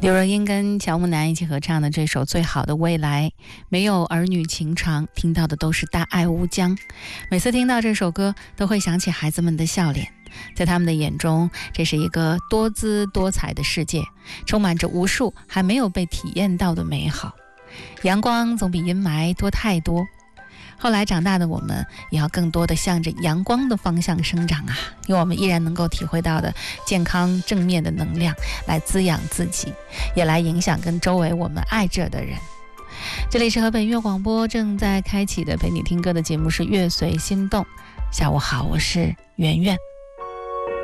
刘若英跟乔木楠一起合唱的这首《最好的未来》，没有儿女情长，听到的都是大爱无疆。每次听到这首歌，都会想起孩子们的笑脸，在他们的眼中，这是一个多姿多彩的世界，充满着无数还没有被体验到的美好。阳光总比阴霾多太多。后来长大的我们，也要更多的向着阳光的方向生长啊，用我们依然能够体会到的健康正面的能量来滋养自己，也来影响跟周围我们爱着的人。这里是河北音乐广播正在开启的陪你听歌的节目是乐随心动。下午好，我是圆圆。